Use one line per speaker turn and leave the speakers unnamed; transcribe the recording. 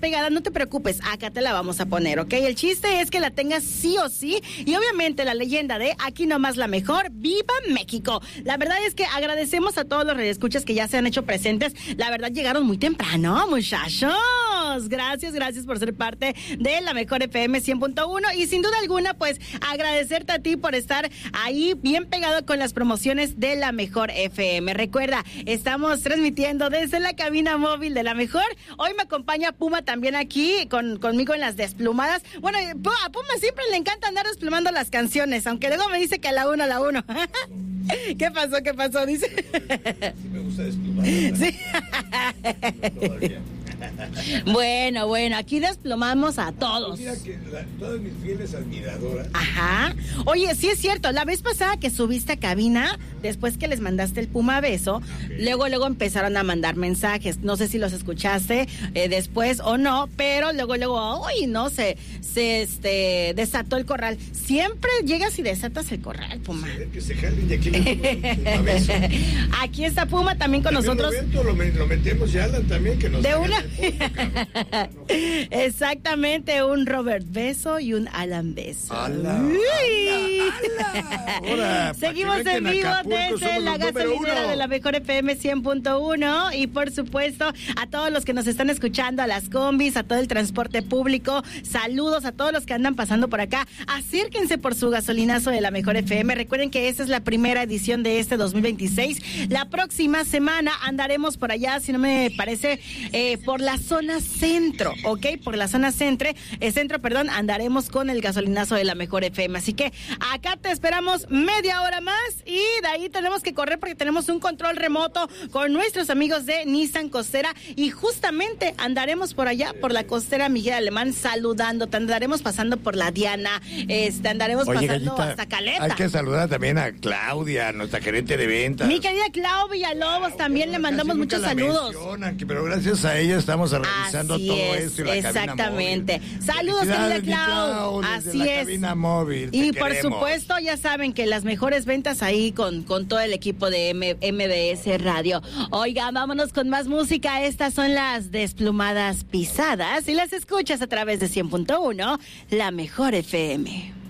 despegada, no te preocupes, acá te la vamos a poner, ¿ok? El chiste es que la tengas sí o sí, y obviamente la leyenda de aquí nomás la mejor, ¡viva México! La verdad es que agradecemos a todos los radioescuchas que ya se han hecho presentes. La verdad llegaron muy temprano, muchachos. Gracias por ser parte de la mejor FM 100.1 y sin duda alguna, pues agradecerte a ti por estar ahí bien pegado con las promociones de la mejor FM. Recuerda, estamos transmitiendo desde la cabina móvil de la mejor. Hoy me acompaña Puma también aquí conmigo en las desplumadas. Bueno, a Puma siempre le encanta andar desplumando las canciones, aunque luego me dice que a la uno. ¿Qué pasó? Dice.
Sí me gusta desplumar.
Sí.
Todavía.
Bueno, aquí desplomamos a todos.
Mira que todas mis fieles admiradoras.
Ajá. Oye, sí es cierto, la vez pasada que subiste a cabina, después que les mandaste el Puma beso, luego empezaron a mandar mensajes. No sé si los escuchaste después o no, pero luego, uy, no sé, se desató el corral. Siempre llegas y desatas el corral, Puma.
Sí, que se jalen de aquí el beso.
Aquí está Puma también con
también
nosotros.
Lo metemos y Alan también, que nos
de una. Exactamente, un Robert beso y un Alan beso.
¡Ala! Ahora,
seguimos en vivo desde la gasolinera de la mejor FM 100.1 y por supuesto a todos los que nos están escuchando, a las combis, a todo el transporte público, saludos a todos los que andan pasando por acá. Acérquense por su gasolinazo de la mejor FM. Recuerden que esta es la primera edición de este 2026. La próxima semana andaremos por allá, si no me parece, por la zona centro, ¿ok? Por la zona centro, andaremos con el gasolinazo de la mejor FM. Así que acá te esperamos media hora más y de ahí tenemos que correr porque tenemos un control remoto con nuestros amigos de Nissan Costera y justamente andaremos por allá, por la Costera Miguel Alemán, saludando. Te andaremos pasando por la Diana, andaremos pasando
Gallita,
hasta Caleta.
hay que saludar también a Claudia, nuestra gerente de ventas.
Mi querida Clau Villalobos, también le mandamos muchos saludos.
Pero gracias a ella estamos realizando
así
todo
es,
esto y la
exactamente.
Cabina móvil.
Saludos, querida Clau.
Así
Así
la
es.
Cabina móvil,
y
te
por
queremos.
supuesto, ya saben que las mejores ventas ahí con todo el equipo de MBS Radio. Oiga, vámonos con más música. Estas son las desplumadas pisadas y las escuchas a través de 100.1, la mejor FM.